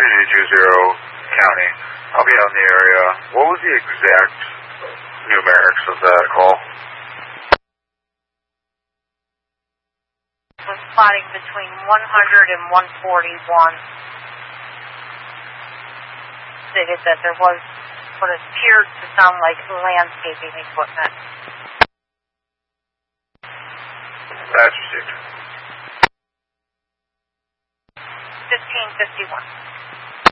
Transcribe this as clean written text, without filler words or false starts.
220 County. I'll be out in the area. What was the exact numerics of that call? Was spotting between 100 and 141. Stated that there was what appeared to sound like landscaping equipment. That's received. 1551.